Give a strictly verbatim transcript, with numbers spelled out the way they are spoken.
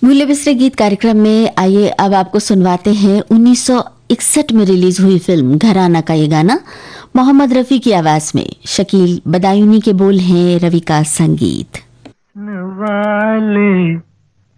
भूले बिसरे गीत कार्यक्रम में आइए अब आपको सुनवाते हैं उन्नीस सौ इकसठ में रिलीज हुई फिल्म घराना का ये गाना मोहम्मद रफी की आवाज में। शकील बदायूनी के बोल हैं, रवि का संगीत। वाले